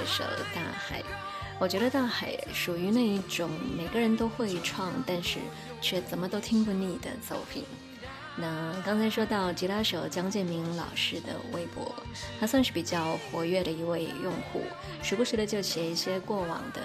首《大海》。我觉得《大海》属于那一种每个人都会唱，但是却怎么都听不腻的作品。那刚才说到吉他手江建明老师的微博，他算是比较活跃的一位用户，时不时的就写一些过往的